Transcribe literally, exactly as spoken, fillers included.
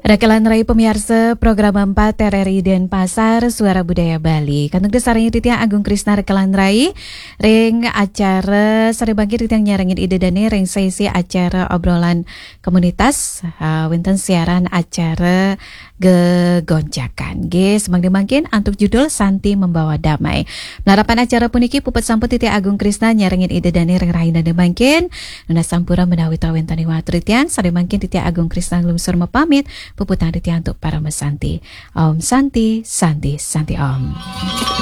Rekalan Rai pemirsa program empat T R R I Denpasar Suara Budaya Bali. Kantung desarnya Titiang Agung Krisna Rekalan Rai ring acara sare bangkit Titiang nyarengin ide dani ring sesi acara obrolan komunitas uh, winten siaran acara gegonjakan. Ge semang dimangkin antuk judul Santi Membawa Damai. Melarapan acara puniki pupet samput Titiang Agung Krisna nyarengin ide dani ring raina demangkin nuna sampura menawi tawin tani watu Titiang sare bangkin Titiang Agung Krisna nglungsur mepamit puputan Titiang untuk para mesanti. Om Santi, Santi, Santi Om.